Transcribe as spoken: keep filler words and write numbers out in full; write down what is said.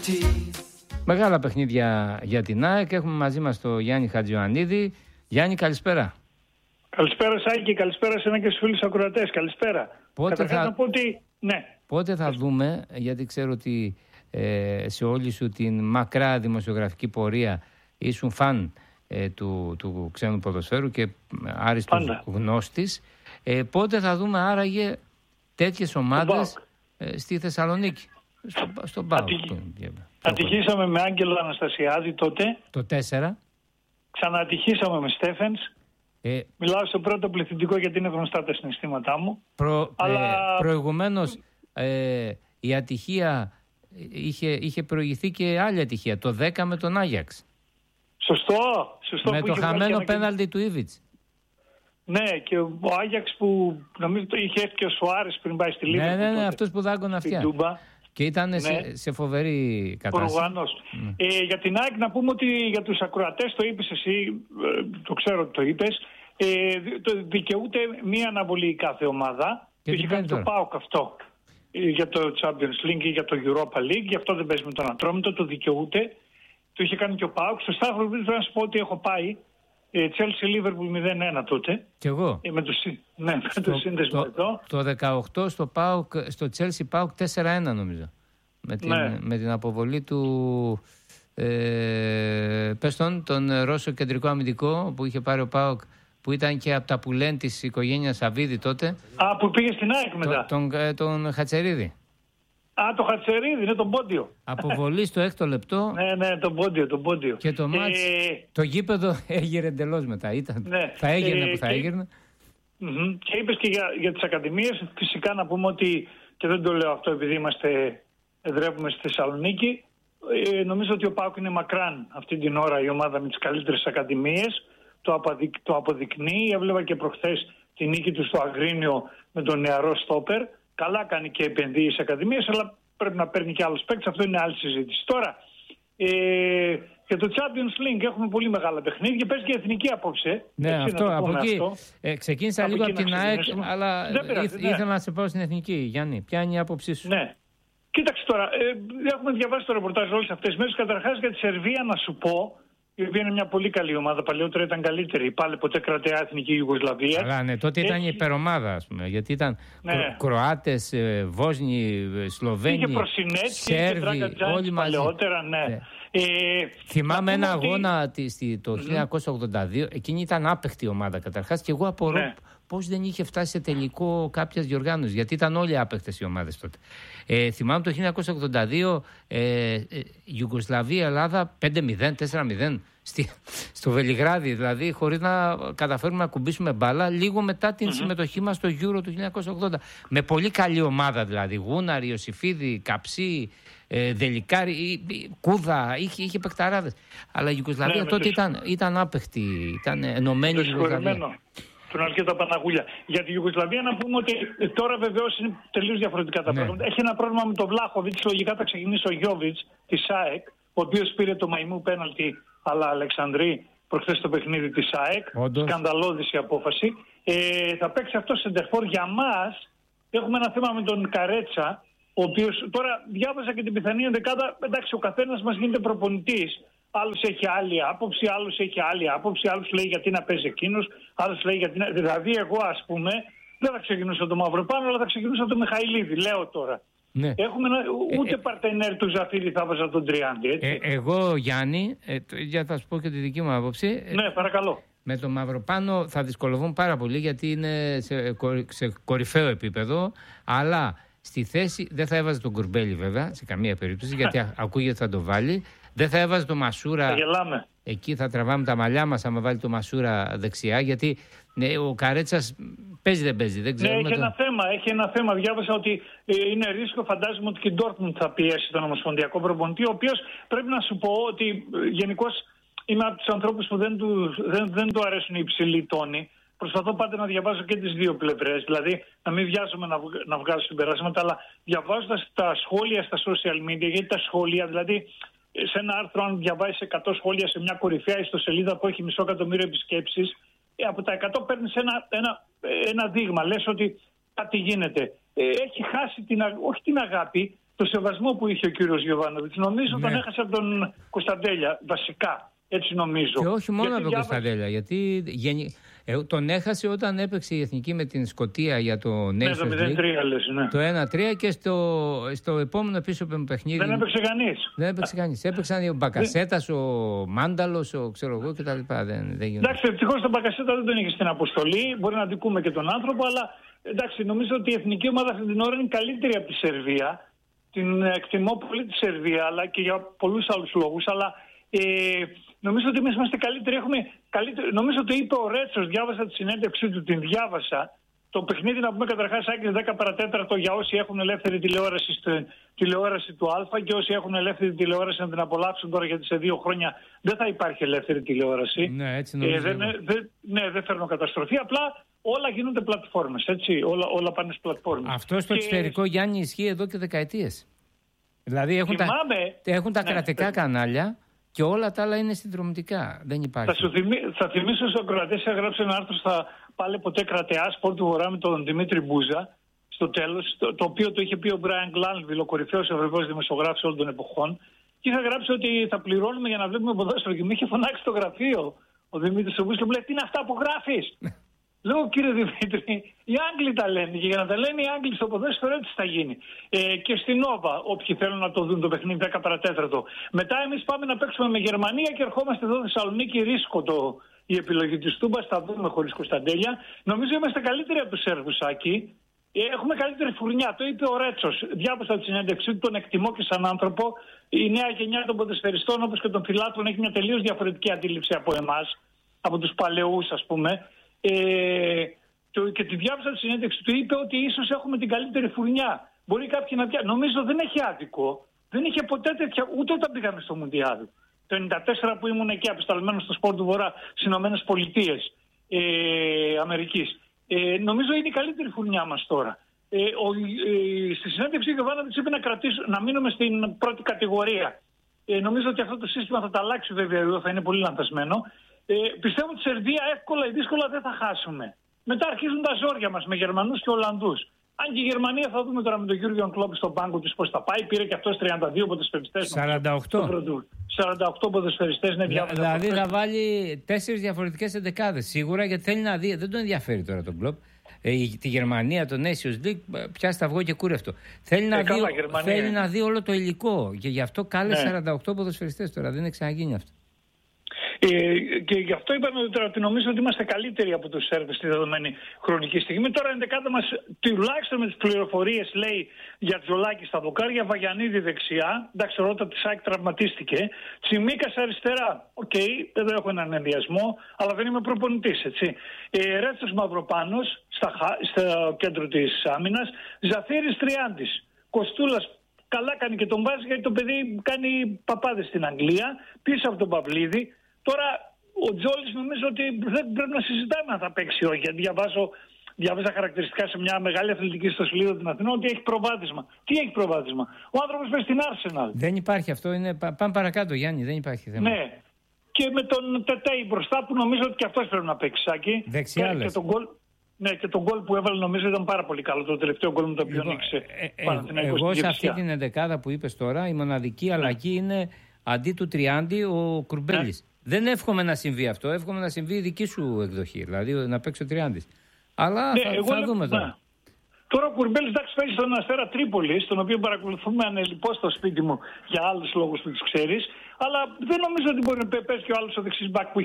Μεγάλα παιχνίδια για την ΑΕΚ. Έχουμε μαζί μας τον Γιάννη Χατζιωαννίδη. Γιάννη, καλησπέρα. Καλησπέρα Σάκη, καλησπέρα σε ένα και στους φίλους ακροατές. Καλησπέρα. Πότε θα... να πω ότι... ναι. Πότε θα δούμε, γιατί ξέρω ότι ε, σε όλη σου την μακρά δημοσιογραφική πορεία ήσουν φαν ε, του, του ξένου ποδοσφαίρου και άριστος γνώστης, ε, πότε θα δούμε άραγε τέτοιες ομάδες ε, στη Θεσσαλονίκη, στο, στον ΠΑΟΚ. Ατυχ... Ατυχήσαμε με Άγγελο Αναστασιάδη τότε. Το τέσσερα. Ξανατυχήσαμε με Στέφενς. Ε, Μιλάω στο πρώτο πληθυντικό γιατί είναι γνωστά τα συναισθήματά μου. Προ, αλλά... ε, προηγουμένως ε, η ατυχία είχε, είχε προηγηθεί και άλλη ατυχία. Το δέκα με τον Άγιαξ. Σωστό. σωστό με το χαμένο πέναλτι και... του Ήβιτς. Ναι, και ο Άγιαξ που νομίζω το είχε έρθει και ο Σουάρες πριν πάει στη Λίβερπουλ. Ναι, ναι, ναι, αυτός που δάγκωνε αυτιά. Και ήταν ναι. σε, σε φοβερή κατάσταση. Προφανώς. Mm. Ε, για την ΑΕΚ να πούμε ότι για τους ακροατές, το είπες εσύ, το ξέρω ότι το είπες, ε, το δικαιούται μία αναβολή κάθε ομάδα. Και είχε κάνει το ΠΑΟΚ αυτό για το Champions League ή για το Europa League, γι' αυτό δεν παίζει με τον Ατρόμητο, το δικαιούται. Το είχε κάνει και ο ΠΑΟΚ. Στο Σταύρο πρέπει να σου πω ότι έχω πάει. Chelsea Liverpool μηδέν ένα τότε. Κι εγώ. Ε, με το, ναι, με το σύνδεσμο εδώ. Το δεκαοκτώ στο, ΠΑΟΚ, στο Chelsea ΠΑΟΚ τέσσερα ένα νομίζω. Με την, ναι. με την αποβολή του ε, πες τον, τον Ρώσο κεντρικό αμυντικό που είχε πάρει ο ΠΑΟΚ, που ήταν και από τα που λένε της οικογένειας Σαββίδη τότε. Α, που πήγε στην ΑΕΚ μετά. Το, τον, τον Χατσερίδη. Α, το Χατσερίδη, είναι τον Πόντιο. Αποβολή στο έκτο λεπτό. Ναι, ναι, τον Πόντιο, τον Πόντιο. Και το μάτς, ε... το γήπεδο έγειρε εντελώς μετά. Ήταν, ναι. Θα έγειρνε ε, που θα και... έγειρνε. Mm-hmm. Και είπες και για, για τις ακαδημίες, φυσικά να πούμε ότι, και δεν το λέω αυτό επειδή είμαστε, εδρεύουμε στη Θεσσαλονίκη, ε, νομίζω ότι ο ΠΑΟΚ είναι μακράν αυτή την ώρα η ομάδα με τις καλύτερες ακαδημίες. Το, αποδεικ, το αποδεικνύει. Έβλεπα και προχθές τη νίκη του στο Αγρίνιο με τον νεαρό στόπερ. Καλά κάνει και επενδύει σε ακαδημίες, αλλά πρέπει να παίρνει και άλλους παίκτες. Αυτό είναι άλλη συζήτηση. Τώρα, ε, για το Champions League έχουμε πολύ μεγάλα παιχνίδια. Παίζει και εθνική απόψε. Ναι, έτσι, αυτό, να από εκεί. Αυτό. Ε, ξεκίνησα από λίγο από την ΑΕΚ, αλλά πειράζει, ήθε, ναι. ήθελα να σε πάω στην εθνική. Γιάννη, ποια είναι η άποψή σου? Ναι. Κοίταξε τώρα, ε, έχουμε διαβάσει το ρεπορτάζ όλες αυτές τις μέρες. Καταρχάς για τη Σερβία να σου πω, η οποία είναι μια πολύ καλή ομάδα. Παλιότερα ήταν καλύτερη. Πάλι ποτέ κρατεά εθνική Ιουγκοσλαβία. Αλλά ναι, τότε ήταν η υπερομάδα, ας πούμε. Γιατί ήταν ναι. Κροάτες, Βόσνοι, Σλοβαίνοι, Σέρβοι, όλοι μαζί. Παλαιότερα, ναι. ναι. Ε, Θυμάμαι ένα ότι... αγώνα το χίλια εννιακόσια ογδόντα δύο. Mm-hmm. Εκείνη ήταν άπαιχτη ομάδα καταρχάς. Και εγώ απορώ ναι. πώς δεν είχε φτάσει σε τελικό κάποιας διοργάνωσης. Γιατί ήταν όλοι άπαιχτες οι ομάδες τότε. Ε, θυμάμαι το χίλια εννιακόσια ογδόντα δύο ε, ε, Ιουγκοσλαβία, Ελλάδα πέντε μηδέν, τέσσερα μηδέν στη, στο Βελιγράδι. Δηλαδή χωρίς να καταφέρουμε να κουμπίσουμε μπάλα λίγο μετά την mm-hmm. συμμετοχή μας στο Euro του χίλια εννιακόσια ογδόντα. Με πολύ καλή ομάδα δηλαδή. Γούναρη, Ιωσήφιδη, Καψί, ε, Δελικάρη, Κούδα, είχε, είχε παικταράδες. Αλλά η Ιουγκοσλαβία ναι, τότε τους... ήταν, ήταν άπαιχτη, ήταν ενωμένη η Ιουγκοσλαβία. Τον Αρκέτα Παναγούλια. Για τη Ιουγκοσλαβία να πούμε ότι τώρα βεβαίως είναι τελείως διαφορετικά τα ναι. πράγματα. Έχει ένα πρόβλημα με τον Βλάχοβιτς. Λογικά θα ξεκινήσει ο Γιόβιτς της ΑΕΚ, ο οποίος πήρε το μαϊμού πέναλτι, αλλά Αλεξανδρή προχθές το παιχνίδι της ΑΕΚ. Σκανδαλώδης η απόφαση. Ε, θα παίξει αυτό σεντερφόρ. Για μας έχουμε ένα θέμα με τον Καρέτσα, ο οποίος τώρα διάβασα και την πιθανή ενδεκάδα. Εντάξει, ο καθένας μας γίνεται προπονητής. Άλλος έχει άλλη άποψη, άλλος έχει άλλη άποψη, άλλος λέει γιατί να παίζει εκείνος, άλλος λέει γιατί να... Δηλαδή εγώ ας πούμε δεν θα ξεκινούσα το Μαυροπάνο, αλλά θα ξεκινούσα το Μιχαηλίδη, λέω τώρα. Ναι. Έχουμε ένα... Ούτε ε, παρτενέρ του Ζαφίρη θα βάζα τον Τριάντη, έτσι. Ε, εγώ Γιάννη, ε, για θα σου πω και τη δική μου άποψη. Ε, ναι, παρακαλώ. Με το Μαυροπάνο θα δυσκολευούν πάρα πολύ γιατί είναι σε, σε κορυφαίο επίπεδο, αλλά στη θέση δεν θα έβαζε τον Κουρμπέλη βέβαια, σε καμία περίπτωση, γιατί ακούγεται θα το βάλει. Δεν θα έβαζε το Μασούρα. Γελάμε. Εκεί θα τραβάμε τα μαλλιά μας άμα βάλει το Μασούρα δεξιά. Γιατί ναι, ο Καρέτσας παίζει δεν παίζει. Δεν ναι, έχει το... ένα θέμα. Έχει ένα θέμα. Διάβασα ότι ε, είναι ρίσκο. Φαντάζομαι ότι και η Ντόρτμουντ θα πιέσει τον ομοσπονδιακό προπονητή. Ο οποίος πρέπει να σου πω ότι ε, γενικώς είμαι από τους ανθρώπους που δεν του, δεν, δεν του αρέσουν οι υψηλοί τόνοι. Προσπαθώ πάντα να διαβάζω και τις δύο πλευρές. Δηλαδή να μην βιάζομαι να, βγ, να βγάζω συμπεράσματα, αλλά διαβάζοντας τα σχόλια στα social media, γιατί τα σχόλια, δηλαδή. Σε ένα άρθρο, αν διαβάζεις εκατό σχόλια σε μια κορυφαία ιστοσελίδα που έχει μισό εκατομμύριο επισκέψεις, ε, από τα εκατό παίρνεις ένα, ένα, ένα δείγμα. Λες ότι κάτι γίνεται. Ε, έχει χάσει την, όχι την αγάπη, το σεβασμό που είχε ο κύριος Γιοβάνοβιτς. Νομίζω ναι. τον έχασε από τον Κωνσταντέλια, βασικά. Έτσι νομίζω. Και όχι μόνο γιατί από τον διάβασα... Κωνσταντέλια, γιατί γενι... ε, τον έχασε όταν έπαιξε η Εθνική με την Σκωτία για το Nations ναι, το μηδέν τρία λες, ναι. Το ένα τρία και στο, στο επόμενο πίσω παιχνίδι. Δεν έπαιξε κανείς. Δεν έπαιξε κανείς. Έπαιξαν ο Μπακασέτας, ο Μάνταλος, ο ξέρω εγώ κτλ. Δεν, δεν εντάξει, ευτυχώς τον Μπακασέτα δεν τον είχε στην αποστολή. Μπορεί να δικούμε και τον άνθρωπο, αλλά εντάξει, νομίζω ότι η εθνική ομάδα αυτή την ώρα είναι καλύτερη από τη Σερβία. Την εκτιμώ πολύ τη Σερβία, αλλά και για πολλούς άλλους λόγους. Αλλά ε, νομίζω ότι εμείς είμαστε καλύτεροι. Έχουμε καλύτερη... Νομίζω ότι είπε ο Ρέτσος, διάβασα τη συνέντευξή του, την διάβασα. Το παιχνίδι, να πούμε καταρχάς, Άκρη δέκα παρά τέταρτο για όσοι έχουν ελεύθερη τηλεόραση στην τηλεόραση του Α και όσοι έχουν ελεύθερη τηλεόραση να την απολαύσουν τώρα, γιατί σε δύο χρόνια δεν θα υπάρχει ελεύθερη τηλεόραση. Ναι, έτσι νομίζω. Ε, δεν, δεν, ναι, δεν φέρνω καταστροφή. Απλά όλα γίνονται πλατφόρμες. Έτσι, όλα, όλα πάνε στις πλατφόρμες. Αυτό στο και... εξωτερικό, Γιάννη, ισχύει εδώ και δεκαετίες. Δηλαδή έχουν, θυμάμαι, τα, έχουν τα ναι, κρατικά ναι. κανάλια και όλα τα άλλα είναι συνδρομητικά. Δεν υπάρχει. Θα, σου θυμί, θα θυμίσω στους ακροατές, έγραψε ένα άρθρο στα Πάλε Ποτέ Κρατεά, Σπορ του Βορρά, με τον Δημήτρη Μπούζα, στο τέλος, το, το οποίο το είχε πει ο Μπράιν Γκλάνβιλ, ο κορυφαίος Ευρωπαίος δημοσιογράφος όλων των εποχών. Και είχα γράψει ότι θα πληρώνουμε για να βλέπουμε ποδόσφαιρο. Και με είχε φωνάξει στο γραφείο ο Δημήτρης ο Μπούζα και μου λέει: τι είναι αυτά που γράφεις? Λέω, κύριε Δημήτρη, οι Άγγλοι τα λένε. Και για να τα λένε οι Άγγλοι στο ποδόσφαιρο, έτσι θα γίνει. Ε, και στην Νόβα, όποιοι θέλουν να το δουν το παιχνίδι δέκα παρά τέταρτο. Μετά εμείς πάμε να παίξουμε με Γερμανία και ερχόμαστε εδώ Θεσσαλονίκη, ρίσκο το, η επιλογή της Τούμπας. Θα δούμε χωρίς Κωνσταντέλια. Νομίζω είμαστε καλύτεροι από τους Σέρβους, Άκη. Ε, έχουμε καλύτερη φουρνιά. Το είπε ο Ρέτσος. Διάβασα τη συνέντευξή του, τον εκτιμώ και σαν άνθρωπο. Η νέα γενιά των ποδοσφαιριστών, όπως και των φιλάθλων, έχει μια τελείως διαφορετική αντίληψη από εμάς, από τους παλαιούς, ας πούμε. Ε, το, και τη διάβασα τη συνέντευξη του, είπε ότι ίσως έχουμε την καλύτερη φουρνιά. Μπορεί κάποιοι να πιάσουν. Νομίζω δεν έχει άδικο. Δεν είχε ποτέ τέτοια, ούτε όταν πήγαμε στο Μουντιάδ. Το ενενήντα τέσσερα που ήμουν εκεί απεσταλμένος στο Σπορ του Βορρά στις Ηνωμένες Πολιτείες ε, Αμερικής. Ε, νομίζω είναι η καλύτερη φουρνιά μας τώρα. Ε, ο, ε, στη συνέντευξη ο Γιοβάνοβιτς είπε να, να μείνουμε στην πρώτη κατηγορία. Ε, νομίζω ότι αυτό το σύστημα θα τα αλλάξει, βέβαια, εδώ θα είναι πολύ λανθασμένο. Ε, πιστεύω ότι τη Σερβία εύκολα ή δύσκολα δεν θα χάσουμε. Μετά αρχίζουν τα ζόρια μας με Γερμανούς και Ολλανδούς. Αν και η Γερμανία, θα δούμε τώρα με τον Γιούργιον Κλόπ στον πάγκο της πώς θα πάει. Πήρε και αυτός τριάντα δύο ποδοσφαιριστές. σαράντα οκτώ. σαράντα οκτώ ποδοσφαιριστές. Ναι, δηλαδή θα βάλει τέσσερις διαφορετικές εντεκάδες σίγουρα, γιατί θέλει να δει. Δεν τον ενδιαφέρει τώρα τον Κλόπ. Ε, τη Γερμανία, το Nations League, πιάσει τα αυγό και κούρευτο. Θέλει, ε, να, δει, θέλει να δει όλο το υλικό. Και γι' αυτό κάλεσε ναι. σαράντα οκτώ ποδοσφαιριστές τώρα. Δεν έχει ξαναγίνει αυτό. Ε, και γι' αυτό είπαμε ότι νομίζω ότι είμαστε καλύτεροι από τους Σέρβους στη δεδομένη χρονική στιγμή. Τώρα η ενδεκάδα μας, τουλάχιστον με τις πληροφορίες, λέει για Τζολάκη στα δοκάρια, Βαγιανίδη δεξιά. Εντάξει, ο Ρότα της ΑΕΚ τραυματίστηκε. Τσιμίκας αριστερά. Οκ, okay, εδώ έχω έναν ενδιασμό, αλλά δεν είμαι προπονητής, έτσι. Ε, Ρέτσος Μαυροπάνος στα, στο κέντρο της άμυνας. Ζαφύρης Τριάντης. Κοστούλας. Καλά κάνει και τον βάζει, γιατί το παιδί κάνει παπάδες στην Αγγλία, πίσω από τον Παυλίδη. Τώρα ο Τζόλης νομίζω ότι δεν πρέπει να συζητάμε αν θα παίξει όχι. Γιατί διαβάζω, διαβάζα χαρακτηριστικά σε μια μεγάλη αθλητική ιστοσελίδα των Αθηνών ότι έχει προβάδισμα. Τι έχει προβάδισμα? Ο άνθρωπος παίζει στην Arsenal. Δεν υπάρχει αυτό. Είναι... Πάμε παρακάτω, Γιάννη, δεν υπάρχει θέμα. Ναι. Και με τον Τετέι μπροστά που νομίζω ότι και αυτός πρέπει να παίξει, Σάκη. Δεξιά λες. Και τον γκολ. Ναι, και τον γκολ που έβαλε νομίζω ήταν πάρα πολύ καλό. Το τελευταίο γκολ με το οποίο νίξε. Ε, ε, εγώ σε αυτή την ενδεκάδα που είπες τώρα, η μοναδική ναι. αλλαγή είναι αντί του Τριάντη ο Κουρμπέλης. Ναι. Δεν εύχομαι να συμβεί αυτό. Εύχομαι να συμβεί η δική σου εκδοχή. Δηλαδή να παίξει ο Τριάντης. Αλλά ναι, θα, εγώ θα δούμε τώρα. Ναι. Τώρα ο Κουρμπέλης εντάξει παίζει στον Αστέρα Τρίπολης, τον οποίο παρακολουθούμε ανελιπώς στο σπίτι μου για άλλους λόγους που τους ξέρεις. Αλλά δεν νομίζω ότι μπορεί να παίζει και ο άλλος ο δεξής μπακ που